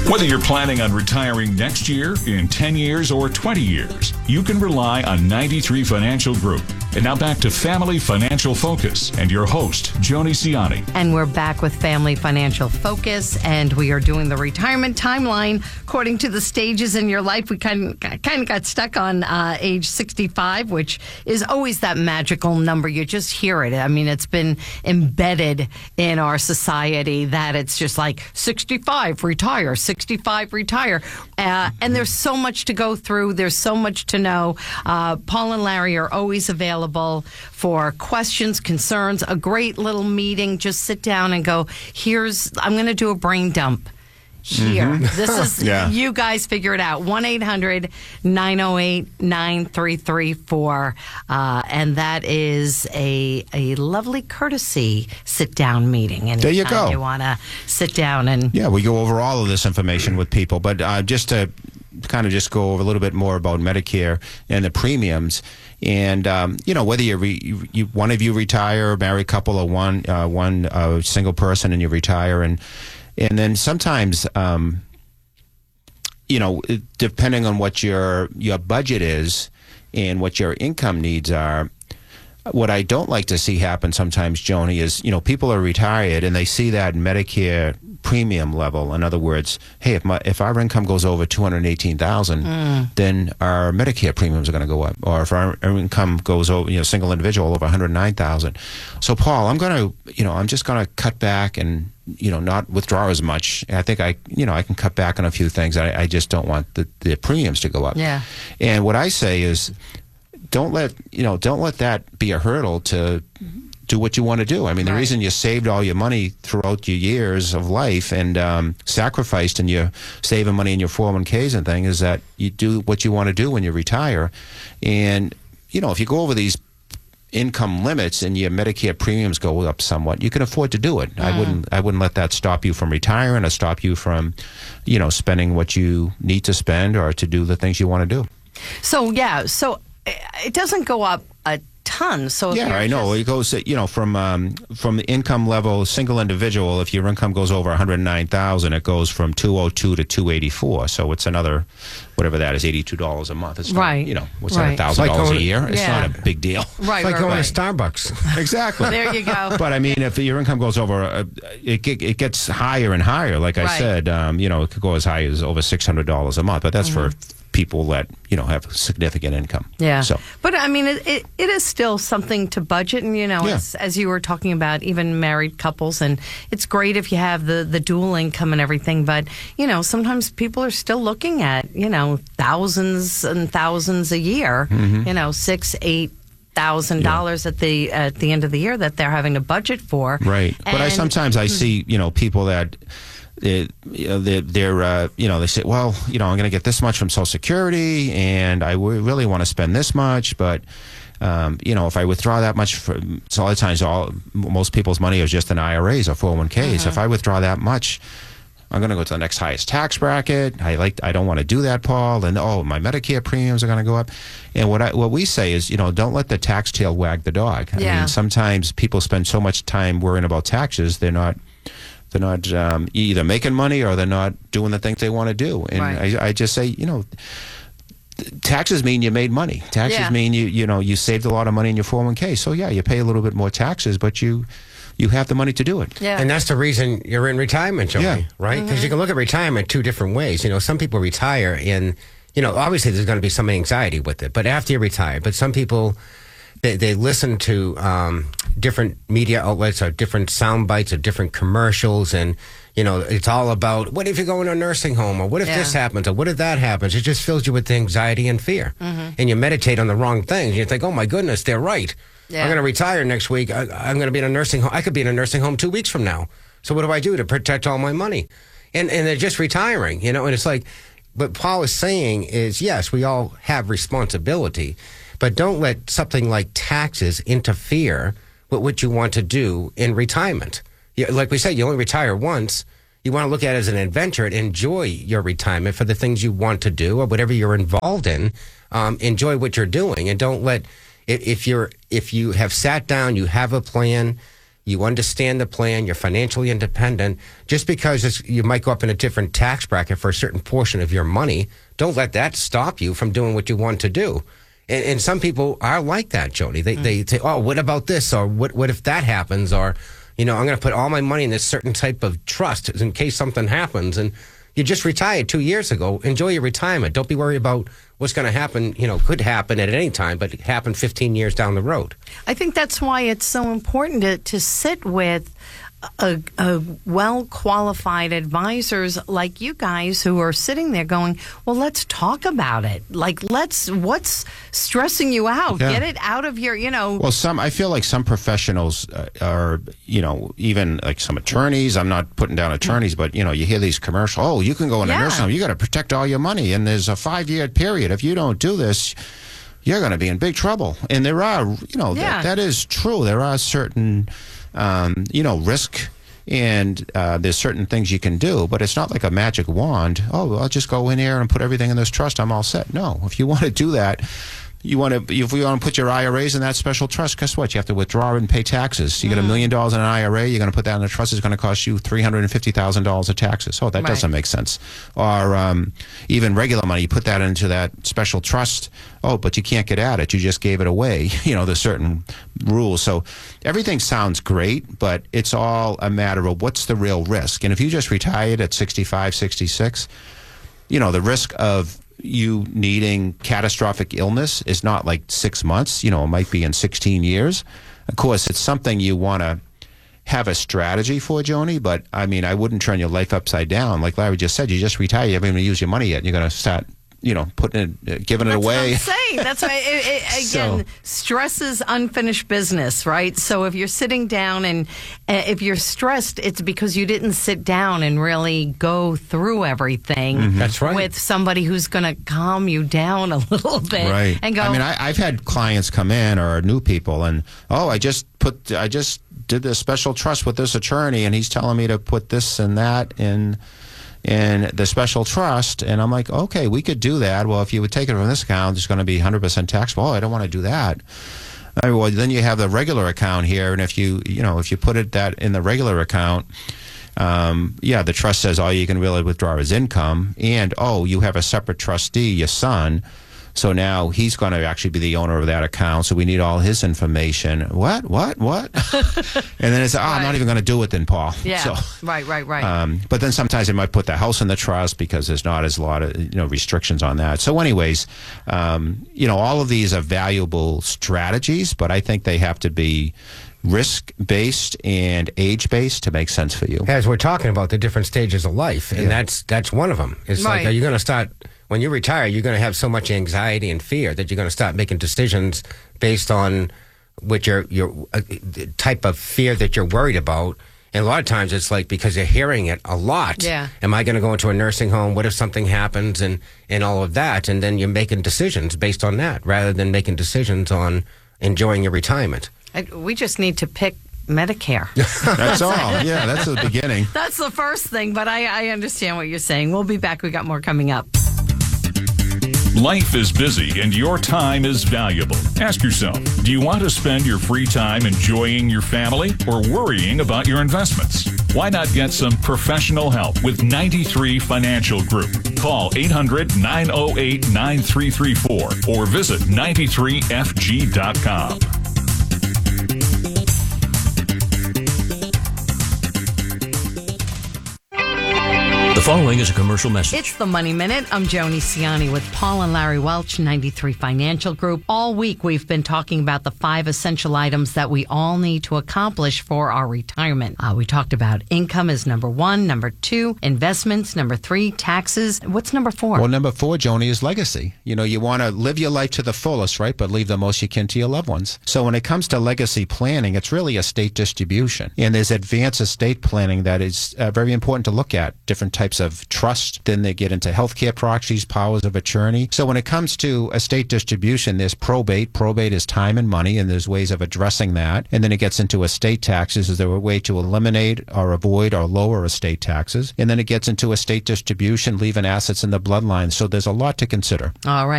Whether you're planning on retiring next year, in 10 years, or 20 years, you can rely on 93 Financial Group. And now back to Family Financial Focus and your host, Joni Ciani. And we're back with Family Financial Focus, and we are doing the retirement timeline according to the stages in your life. We kind of got stuck on age 65, which is always that magical number. You just hear it. I mean, it's been embedded in our society that it's just like 65, retire, 65, retire. And there's so much to go through. There's so much to know. Paul and Larry are always available for questions, concerns, a great little meeting. Just sit down and go, I'm going to do a brain dump here. This is, you guys figure it out. 1-800-908-9334. And that is a lovely courtesy sit-down meeting. Anytime there you go. You want to sit down and... Yeah, we go over all of this information with people. But just to kind of just go over a little bit more about Medicare and the premiums. And, whether you one of you retire, a married couple, or one single person and you retire. And then sometimes, depending on what your budget is and what your income needs are, what I don't like to see happen sometimes, Joni, is, people are retired and they see that Medicare premium level. In other words, hey, if our income goes over $218,000, then our Medicare premiums are going to go up. Or if our income goes over, single individual over $109,000. So, Paul, I'm just going to cut back and not withdraw as much. I think I can cut back on a few things. I just don't want the premiums to go up. Yeah. And what I say is, don't let that be a hurdle to do what you want to do. I mean, the reason you saved all your money throughout your years of life and sacrificed, and you're saving money in your 401ks and thing, is that you do what you want to do when you retire. And, if you go over these income limits and your Medicare premiums go up somewhat, you can afford to do it. I wouldn't let that stop you from retiring or stop you from, spending what you need to spend or to do the things you want to do. So it doesn't go up a ton. So I know it goes. From the income level, single individual. If your income goes over $109,000, it goes from $202 to $284. So it's another, whatever that is, $82 a month. It's not, what's that, $1,000 a year? It's not a big deal. Right, it's like going to Starbucks. Exactly. There you go. But I mean, if your income goes over, it gets higher and higher. Like I said, it could go as high as over $600 a month. But that's for people that have significant income. Yeah. So, but I mean, it is still something to budget, and as you were talking about, even married couples, and it's great if you have the dual income and everything. But sometimes people are still looking at thousands and thousands a year. $6,000-8,000 at the end of the year that they're having to budget for. Right. But I see people that. They say, well, I'm going to get this much from Social Security, and I really want to spend this much, but if I withdraw that much, so a lot of times most people's money is just in IRAs or 401ks. If I withdraw that much, I'm going to go to the next highest tax bracket. I don't want to do that, Paul. And my Medicare premiums are going to go up. And what we say is, don't let the tax tail wag the dog. I mean, sometimes people spend so much time worrying about taxes, they're not either making money or they're not doing the things they want to do. And I just say, taxes mean you made money. Taxes mean you saved a lot of money in your 401k. So you pay a little bit more taxes, but you have the money to do it. Yeah. And that's the reason you're in retirement, Joni, right? Because you can look at retirement two different ways. Some people retire and, obviously there's going to be some anxiety with it, but after you retire. But some people, they listen to different media outlets or different sound bites or different commercials, and it's all about what if you go in a nursing home, or what if this happens, or what if that happens. It just fills you with anxiety and fear, and you meditate on the wrong things. You think, oh my goodness, they're right. I'm going to retire next week. I'm going to be in a nursing home. I could be in a nursing home 2 weeks from now. So what do I do to protect all my money? And they're just retiring, and it's like, what Paul is saying is, yes, we all have responsibility, but don't let something like taxes interfere with what you want to do in retirement. Like we said, you only retire once. You want to look at it as an adventure and enjoy your retirement for the things you want to do or whatever you're involved in. Enjoy what you're doing, and don't let, if you have sat down, you have a plan, You understand the plan. You're financially independent. Just because you might go up in a different tax bracket for a certain portion of your money, don't let that stop you from doing what you want to do. And some people are like that, Joni. They say, oh, what about this? Or what if that happens? Or, I'm going to put all my money in this certain type of trust in case something happens. And you just retired 2 years ago. Enjoy your retirement. Don't be worried about what's going to happen, could happen at any time, but it happened 15 years down the road. I think that's why it's so important to sit with a well-qualified advisors like you guys who are sitting there going, well, let's talk about it. Like, what's stressing you out? Yeah. Get it out of your, Well, I feel like some professionals are, even like some attorneys, I'm not putting down attorneys, but, you hear these commercials, oh, you can go in a nursing home, you got to protect all your money, and there's a 5-year period. If you don't do this, you're going to be in big trouble. And there are, that is true. There are certain risk, and there's certain things you can do, but it's not like a magic wand. Oh, I'll just go in here and put everything in this trust. I'm all set. No, if you want to do that, if you want to put your IRAs in that special trust, guess what? You have to withdraw and pay taxes. You get $1 million in an IRA, you're going to put that in a trust. It's going to cost you $350,000 of taxes. Oh, that doesn't make sense. Or even regular money, you put that into that special trust. Oh, but you can't get at it. You just gave it away. There's certain rules. So everything sounds great, but it's all a matter of what's the real risk. And if you just retired at 65, 66, the risk of you needing catastrophic illness is not like 6 months. It might be in 16 years. Of course, it's something you want to have a strategy for, Joni, but I mean, I wouldn't turn your life upside down. Like Larry just said, you just retire, you haven't even used your money yet, and you're going to start putting it, giving it away. That's what I'm saying. That's why, stress is unfinished business, right? So if you're sitting down and if you're stressed, it's because you didn't sit down and really go through everything. Mm-hmm. That's right. With somebody who's going to calm you down a little bit. Right. And go. I mean, I've had clients come in or new people and, I just did this special trust with this attorney and he's telling me to put this and that in the special trust, and I'm like, okay, we could do that. Well, if you would take it from this account, it's going to be 100% taxable. Oh, I don't want to do that. Well, then you have the regular account here, and if you put that in the regular account, the trust says all you can really withdraw is income, and you have a separate trustee, your son. So now he's going to actually be the owner of that account. So we need all his information. What? And then it's, I'm not even going to do it then, Paul. Yeah. So, right. But then sometimes they might put the house in the trust because there's not as a lot of restrictions on that. So anyways, all of these are valuable strategies, but I think they have to be risk-based and age-based to make sense for you. As we're talking about the different stages of life, and that's one of them. It's like, are you going to start... When you retire, you're going to have so much anxiety and fear that you're going to start making decisions based on what your type of fear that you're worried about. And a lot of times it's like because you're hearing it a lot. Yeah. Am I going to go into a nursing home? What if something happens? And all of that. And then you're making decisions based on that rather than making decisions on enjoying your retirement. We just need to pick Medicare. That's all. Yeah, that's the beginning. That's the first thing, but I understand what you're saying. We'll be back. We got more coming up. Life is busy and your time is valuable. Ask yourself, do you want to spend your free time enjoying your family or worrying about your investments? Why not get some professional help with 93 Financial Group? Call 800-908-9334 or visit 93fg.com. The following is a commercial message. It's the Money Minute. I'm Joni Ciani with Paul and Larry Welch, 93 Financial Group. All week we've been talking about the 5 essential items that we all need to accomplish for our retirement. We talked about income is number 1, number 2, investments, number 3, taxes. What's number 4? Well, number 4, Joni, is legacy. You want to live your life to the fullest, right? But leave the most you can to your loved ones. So when it comes to legacy planning, it's really estate distribution. And there's advanced estate planning that is very important to look at, different types of trust. Then they get into healthcare proxies, powers of attorney. So when it comes to estate distribution, there's probate. Probate is time and money, and there's ways of addressing that. And then it gets into estate taxes. Is there a way to eliminate or avoid or lower estate taxes? And then it gets into estate distribution, leaving assets in the bloodline. So there's a lot to consider. All right.